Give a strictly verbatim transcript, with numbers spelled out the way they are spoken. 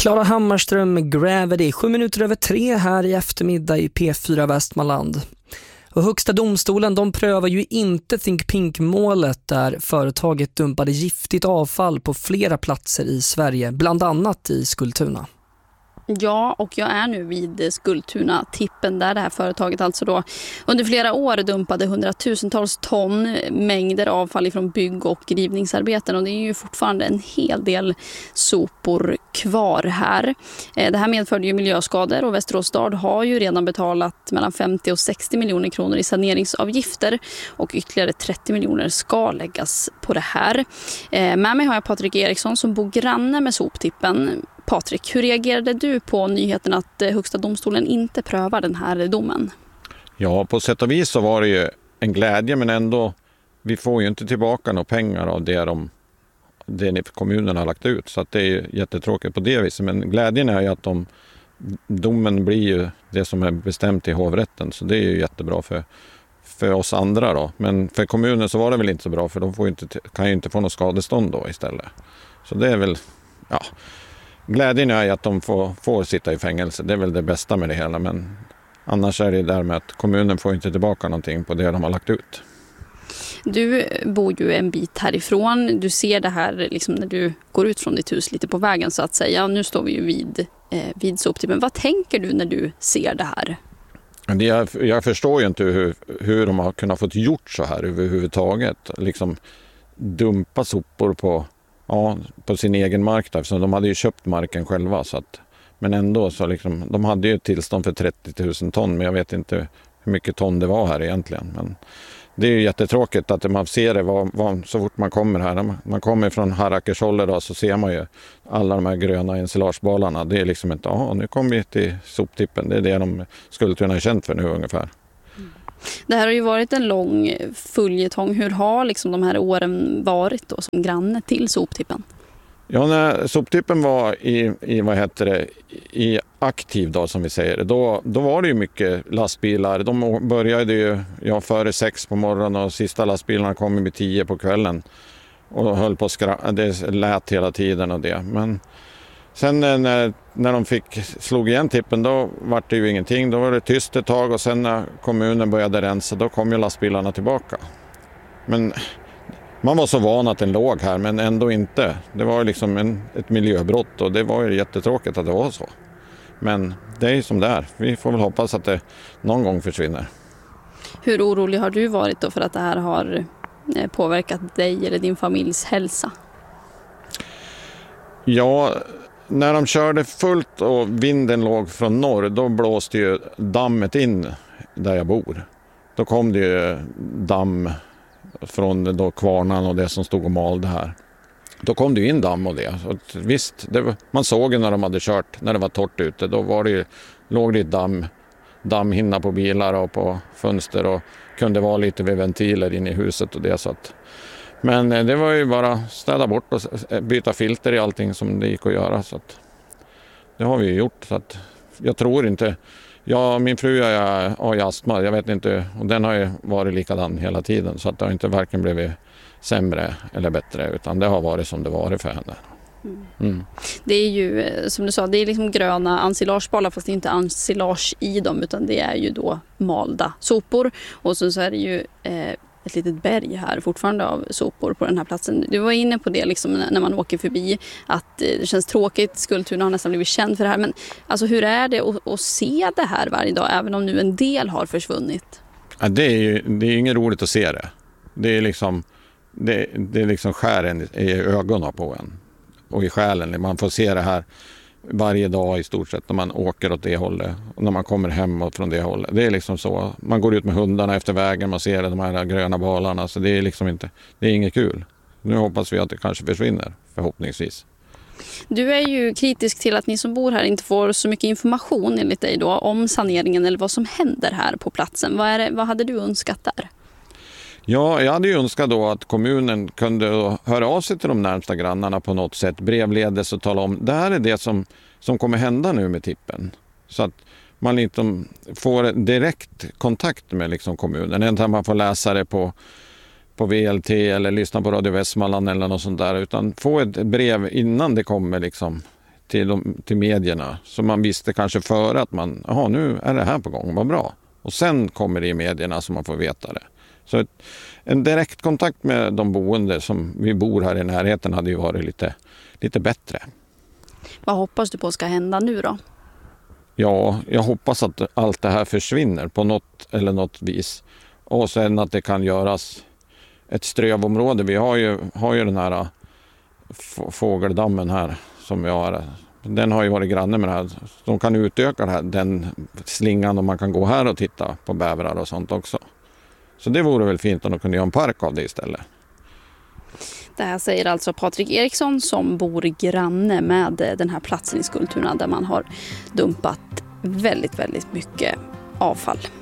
Klara Hammarström med Gravity, sju minuter över tre här i eftermiddag i P fyra Västmanland. Och Högsta domstolen, de prövar ju inte Think Pink-målet där företaget dumpade giftigt avfall på flera platser i Sverige, bland annat i Skultuna. Ja, och jag är nu vid Skultuna-tippen där det här företaget alltså då under flera år dumpade hundratusentals ton mängder avfall från bygg- och rivningsarbeten, och det är ju fortfarande en hel del sopor kvar här. Det här medförde ju miljöskador, och Västerås stad har ju redan betalat mellan femtio och sextio miljoner kronor i saneringsavgifter, och ytterligare trettio miljoner ska läggas på det här. Med mig har jag Patrik Eriksson som bor granne med soptippen. Patrik, hur reagerade du på nyheten att Högsta domstolen inte prövar den här domen? Ja, på sätt och vis så var det ju en glädje, men ändå, vi får ju inte tillbaka några pengar av det, de, det kommunen har lagt ut. Så att det är ju jättetråkigt på det viset. Men glädjen är ju att de, domen blir ju det som är bestämt i hovrätten. Så det är ju jättebra för, för oss andra då. Men för kommunen så var det väl inte så bra, för de får ju inte, kan ju inte få något skadestånd då istället. Så det är väl, ja... Glädjen är att de får, får sitta i fängelse. Det är väl det bästa med det hela. Men annars är det där med att kommunen får inte tillbaka någonting på det de har lagt ut. Du bor ju en bit härifrån. Du ser det här liksom när du går ut från ditt hus lite på vägen så att säga. Nu står vi ju vid, eh, vid soptippen. Vad tänker du när du ser det här? Jag, jag förstår ju inte hur, hur de har kunnat få gjort så här överhuvudtaget. Liksom dumpa sopor på... Ja, på sin egen mark där, så de hade ju köpt marken själva, så att, men ändå så liksom, de hade ju ett tillstånd för trettio tusen ton, men jag vet inte hur mycket ton det var här egentligen. Men det är ju jättetråkigt att man ser det var, var, så fort man kommer här. Man kommer från Harrakersholle då, så ser man ju alla de här gröna ensilagebalarna. Det är liksom inte, ja nu kommer vi till soptippen, det är det de skulle kunna ha känt för nu ungefär. Det här har ju varit en lång följetong. Hur har liksom de här åren varit då som granne till soptippen? Ja, när soptippen var i, i vad heter det, i aktiv då som vi säger, då, då var det ju mycket lastbilar. De började ju ja, före sex på morgonen, och sista lastbilarna kom vid tio på kvällen. Och höll på att skra- det lät hela tiden och det. Men sen när, när de fick slog igen tippen, då var det ju ingenting. Då var det tyst ett tag, och sen när kommunen började rensa, då kom ju lastbilarna tillbaka. Men man var så van att den låg här, men ändå inte. Det var ju liksom en, ett miljöbrott, och det var ju jättetråkigt att det var så. Men det är ju som det är. Vi får väl hoppas att det någon gång försvinner. Hur orolig har du varit då för att det här har påverkat dig eller din familjs hälsa? Ja... När de körde fullt och vinden låg från norr, då blåste ju dammet in där jag bor. Då kom det ju damm från då kvarnan och det som stod och malde här. Då kom det ju in damm och det. Så visst, det var, man såg ju när de hade kört, när det var torrt ute, då var det ju, låg det ju damm, dammhinna på bilar och på fönster, och kunde vara lite vid ventiler in i huset och det, så att... Men det var ju bara städa bort och byta filter i allting som det gick att göra. Så att det har vi ju gjort. Så att jag tror inte... Ja, min fru jag har ju astma, jag vet inte. Och den har ju varit likadan hela tiden. Så att det har inte varken blivit sämre eller bättre. Utan det har varit som det varit för henne. Mm. Det är ju, som du sa, det är liksom gröna ensilagebalar, fast det är inte ensilage i dem. Utan det är ju då malda sopor. Och så, så är det ju... Eh, ett litet berg här fortfarande av sopor på den här platsen. Du var inne på det liksom när man åker förbi, att det känns tråkigt. Skultuna har nästan blivit känd för det här. Men alltså, hur är det att, att se det här varje dag, även om nu en del har försvunnit? Ja, det är ju det är inget roligt att se det. Det är liksom, det, det är liksom skären i ögonen på en. Och i själen. Man får se det här varje dag i stort sett när man åker åt det hållet, och när man kommer hem från det hållet. Det är liksom så. Man går ut med hundarna efter vägen, man ser de här gröna balarna, så det är liksom inte, det är inget kul. Nu hoppas vi att det kanske försvinner, förhoppningsvis. Du är ju kritisk till att ni som bor här inte får så mycket information enligt dig då om saneringen eller vad som händer här på platsen. Vad, är det, vad hade du önskat där? Ja, jag hade ju önskat då att kommunen kunde höra av sig till de närmsta grannarna på något sätt, brevledes, och tala om det här är det som, som kommer hända nu med tippen. Så att man liksom får direkt kontakt med liksom kommunen. Inte att man får läsa det på, på V L T eller lyssna på Radio Västmanland eller något sånt där, utan få ett brev innan det kommer liksom till, de, till medierna. Så man visste kanske före att man, jaha, nu är det här på gång, vad bra. Och sen kommer det i medierna så man får veta det. Så ett, en direktkontakt med de boende som vi bor här i närheten hade ju varit lite, lite bättre. Vad hoppas du på ska hända nu då? Ja, jag hoppas att allt det här försvinner på något eller något vis. Och sen att det kan göras ett strövområde. Vi har ju, har ju den här fågeldammen här som vi har. Den har ju varit granne med det här. De kan utöka det här, den slingan och man kan gå här och titta på bävrar och sånt också. Så det vore väl fint om de kunde göra en park av det istället. Det här säger alltså Patrik Eriksson som bor granne med den här platsen i Skultuna där man har dumpat väldigt, väldigt mycket avfall.